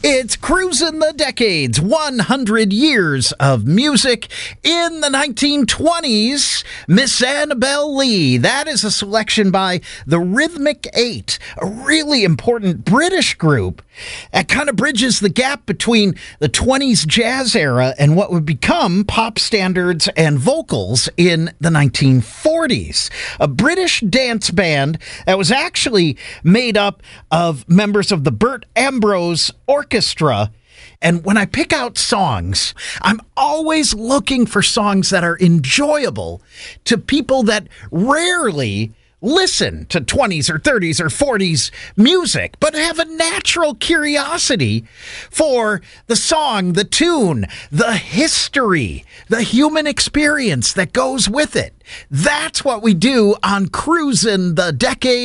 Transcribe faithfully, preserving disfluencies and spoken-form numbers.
It's Cruising the Decades, one hundred years of music in the nineteen twenties. Miss Annabel Lee. That is a selection by the Rhythmic Eight, a really important British group that kind of bridges the gap between the twenties jazz era and what would become pop standards and vocals in the nineteen forties. A British dance band that was actually made up of members of the Burt Ambrose Orchestra. And when I pick out songs, I'm always looking for songs that are enjoyable to people that rarely listen to twenties or thirties or forties music, but have a natural curiosity for the song, the tune, the history, the human experience that goes with it. That's what we do on Cruising the Decades.